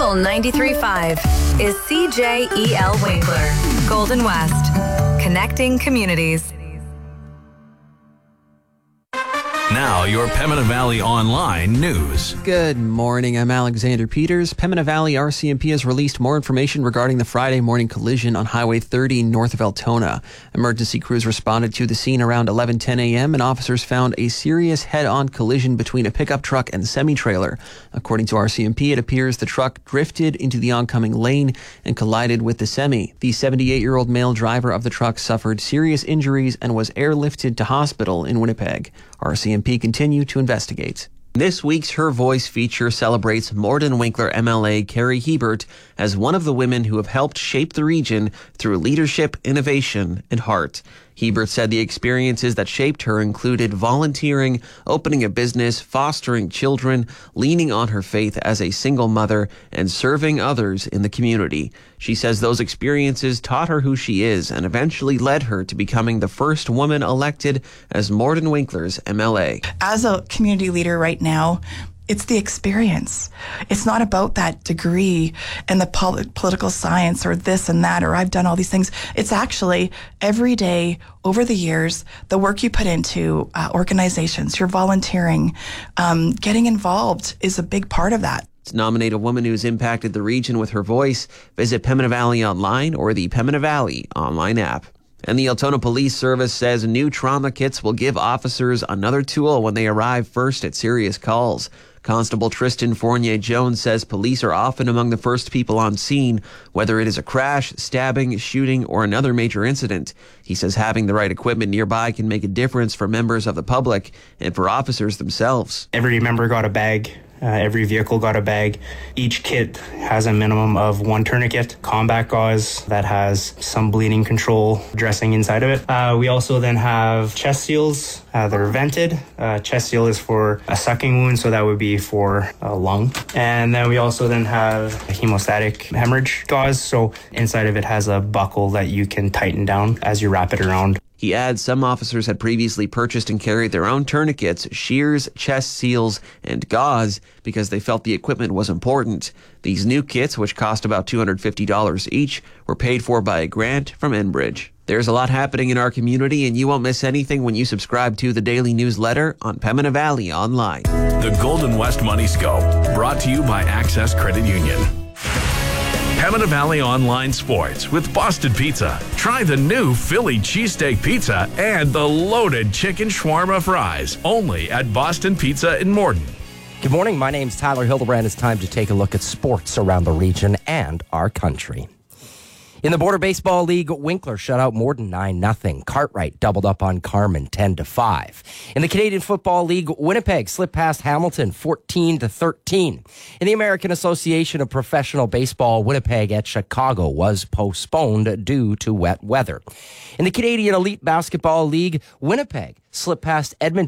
Local 93.5 is CJEL Winkler. Golden West. Connecting communities. Now, your Pembina Valley Online news. Good morning. I'm Alexander Peters. Pembina Valley RCMP has released more information regarding the Friday morning collision on Highway 30 north of Altona. Emergency crews responded to the scene around 11:10 a.m. and officers found a serious head-on collision between a pickup truck and semi-trailer. According to RCMP, it appears the truck drifted into the oncoming lane and collided with the semi. The 78-year-old male driver of the truck suffered serious injuries and was airlifted to hospital in Winnipeg. RCMP continue to investigate. This week's Her Voice feature celebrates Morden Winkler MLA Carrie Hebert as one of the women who have helped shape the region through leadership, innovation, and heart. Hebert said the experiences that shaped her included volunteering, opening a business, fostering children, leaning on her faith as a single mother, and serving others in the community. She says those experiences taught her who she is and eventually led her to becoming the first woman elected as Morden Winkler's MLA. As a community leader right now, it's the experience. It's not about that degree and the political science or this and that, or I've done all these things. It's actually every day over the years, the work you put into organizations, your volunteering, getting involved is a big part of that. To nominate a woman who's impacted the region with her voice, visit Pembina Valley Online or the Pembina Valley online app. And the Altona Police Service says new trauma kits will give officers another tool when they arrive first at serious calls. Constable Tristan Fournier-Jones says police are often among the first people on scene, whether it is a crash, stabbing, shooting, or another major incident. He says having the right equipment nearby can make a difference for members of the public and for officers themselves. Every member got a bag. Every vehicle got a bag. Each kit has a minimum of one tourniquet, combat gauze that has some bleeding control dressing inside of it. We also then have chest seals that are vented. Chest seal is for a sucking wound, so that would be for a lung. And then we also then have hemostatic hemorrhage gauze. So inside of it has a buckle that you can tighten down as you wrap it around. He adds some officers had previously purchased and carried their own tourniquets, shears, chest seals, and gauze because they felt the equipment was important. These new kits, which cost about $250 each, were paid for by a grant from Enbridge. There's a lot happening in our community, and you won't miss anything when you subscribe to the daily newsletter on Pembina Valley Online. The Golden West Money Scope, brought to you by Access Credit Union. Pembina Valley Online Sports with Boston Pizza. Try the new Philly cheesesteak pizza and the loaded chicken shawarma fries. Only at Boston Pizza in Morden. Good morning. My name's Tyler Hildebrand. It's time to take a look at sports around the region and our country. In the Border Baseball League, Winkler shut out Morden 9-0. Cartwright doubled up on Carman 10-5. In the Canadian Football League, Winnipeg slipped past Hamilton 14-13. In the American Association of Professional Baseball, Winnipeg at Chicago was postponed due to wet weather. In the Canadian Elite Basketball League, Winnipeg slipped past Edmonton